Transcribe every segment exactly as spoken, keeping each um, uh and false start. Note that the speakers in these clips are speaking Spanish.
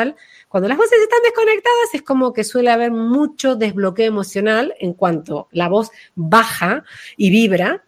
emocional, cuando las voces están desconectadas es como que suele haber mucho desbloqueo emocional en cuanto la voz baja y vibra,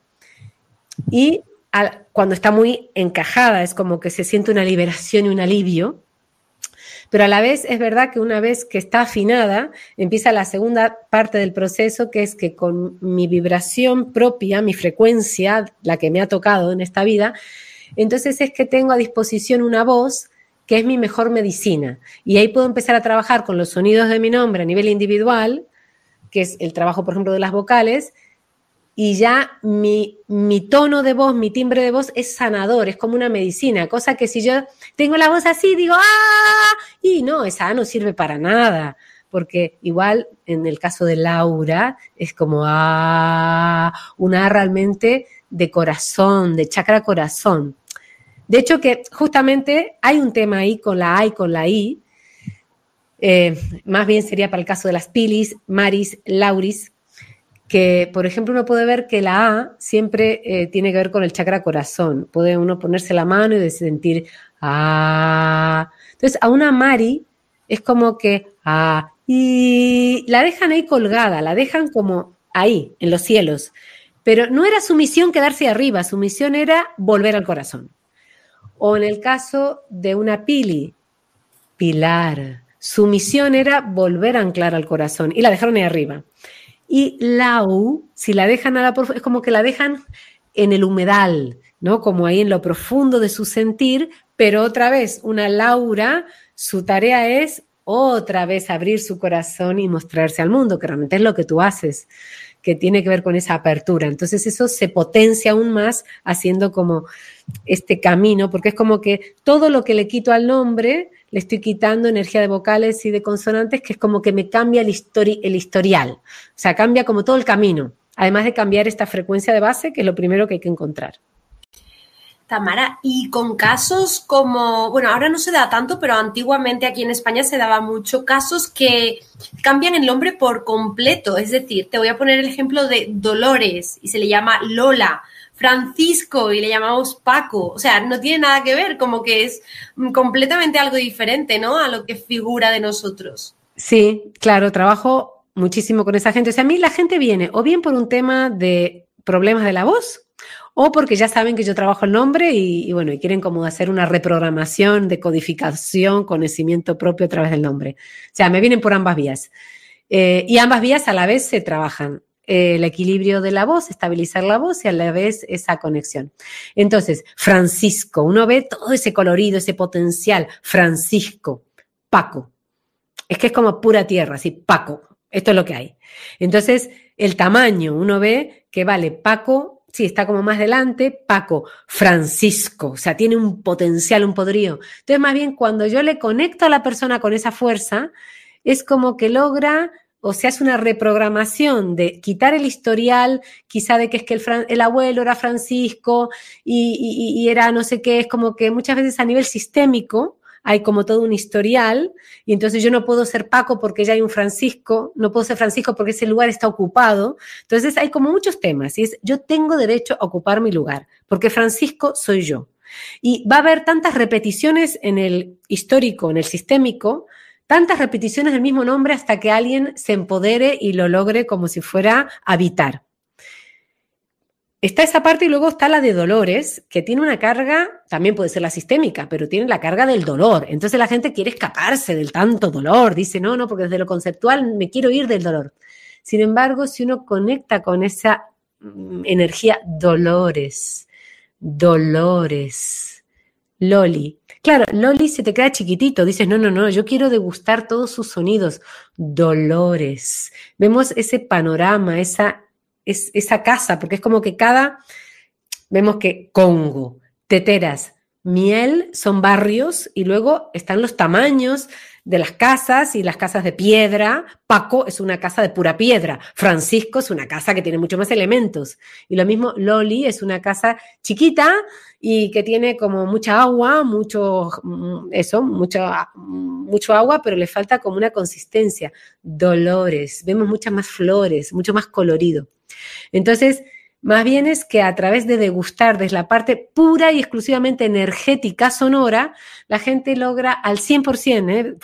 y al, cuando está muy encajada es como que se siente una liberación y un alivio. Pero a la vez es verdad que una vez que está afinada, empieza la segunda parte del proceso, que es que con mi vibración propia, mi frecuencia, la que me ha tocado en esta vida, entonces es que tengo a disposición una voz que es mi mejor medicina. Y ahí puedo empezar a trabajar con los sonidos de mi nombre a nivel individual, que es el trabajo, por ejemplo, de las vocales, y ya mi, mi tono de voz, mi timbre de voz es sanador, es como una medicina, cosa que si yo tengo la voz así, digo ¡ah! Y no, esa no sirve para nada, porque igual en el caso de Laura es como ¡ah! Una realmente de corazón, de chakra corazón. De hecho que justamente hay un tema ahí con la A y con la I, eh, más bien sería para el caso de las Pilis, Maris, Lauris, que, por ejemplo, uno puede ver que la A siempre eh, tiene que ver con el chakra corazón. Puede uno ponerse la mano y sentir ah. Entonces, a una Mari es como que ah, y la dejan ahí colgada, la dejan como ahí, en los cielos. Pero no era su misión quedarse arriba, su misión era volver al corazón. O en el caso de una Pili, Pilar, su misión era volver a anclar al corazón y la dejaron ahí arriba. Y Lau, si la dejan a la prof- es como que la dejan en el humedal, ¿no? Como ahí en lo profundo de su sentir, pero otra vez, una Laura, su tarea es otra vez abrir su corazón y mostrarse al mundo, que realmente es lo que tú haces, que tiene que ver con esa apertura. Entonces eso se potencia aún más haciendo como este camino, porque es como que todo lo que le quito al nombre, le estoy quitando energía de vocales y de consonantes, que es como que me cambia el, histori- el historial. O sea, cambia como todo el camino, además de cambiar esta frecuencia de base, que es lo primero que hay que encontrar. Tamara, y con casos como, bueno, ahora no se da tanto, pero antiguamente aquí en España se daba mucho, casos que cambian el nombre por completo. Es decir, te voy a poner el ejemplo de Dolores y se le llama Lola, Francisco y le llamamos Paco. O sea, no tiene nada que ver, como que es completamente algo diferente, ¿no? A lo que figura de nosotros. Sí, claro, trabajo muchísimo con esa gente. O sea, a mí la gente viene o bien por un tema de problemas de la voz, o porque ya saben que yo trabajo el nombre y, y bueno, y quieren como hacer una reprogramación de codificación, conocimiento propio a través del nombre. O sea, me vienen por ambas vías. Eh, y ambas vías a la vez se trabajan. Eh, el equilibrio de la voz, estabilizar la voz y a la vez esa conexión. Entonces, Francisco, uno ve todo ese colorido, ese potencial. Francisco, Paco. Es que es como pura tierra, así, Paco. Esto es lo que hay. Entonces, el tamaño, uno ve que vale, Paco... Sí, está como más delante, Paco, Francisco, o sea, tiene un potencial, un poderío. Entonces, más bien, cuando yo le conecto a la persona con esa fuerza, es como que logra, o se hace una reprogramación de quitar el historial, quizá de que es que el, el abuelo era Francisco y, y, y era no sé qué, es como que muchas veces a nivel sistémico hay como todo un historial, y entonces yo no puedo ser Paco porque ya hay un Francisco, no puedo ser Francisco porque ese lugar está ocupado. Entonces hay como muchos temas, y es yo tengo derecho a ocupar mi lugar, porque Francisco soy yo. Y va a haber tantas repeticiones en el histórico, en el sistémico, tantas repeticiones del mismo nombre hasta que alguien se empodere y lo logre como si fuera habitar. Está esa parte y luego está la de Dolores, que tiene una carga, también puede ser la sistémica, pero tiene la carga del dolor. Entonces la gente quiere escaparse del tanto dolor. Dice, no, no, porque desde lo conceptual me quiero ir del dolor. Sin embargo, si uno conecta con esa energía, Dolores, Dolores, Loli. Claro, Loli se te queda chiquitito. Dices, no, no, no, yo quiero degustar todos sus sonidos. Dolores. Vemos ese panorama, esa... Es esa casa, porque es como que cada, vemos que Congo, Teteras, Miel son barrios y luego están los tamaños de las casas y las casas de piedra. Paco es una casa de pura piedra. Francisco es una casa que tiene muchos más elementos. Y lo mismo Loli es una casa chiquita y que tiene como mucha agua, mucho, eso, mucho, mucho agua, pero le falta como una consistencia. Dolores, vemos muchas más flores, mucho más colorido. Entonces, más bien es que a través de degustar desde la parte pura y exclusivamente energética, sonora, la gente logra al cien por ciento, ¿eh?